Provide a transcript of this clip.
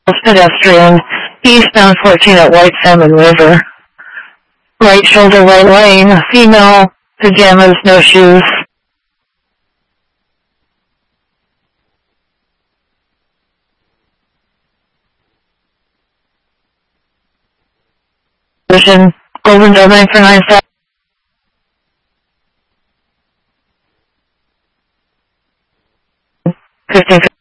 pedestrian, eastbound 14 at White Salmon River. Right shoulder, right lane, female, pajamas, no shoes. Golden Dome 949. 15.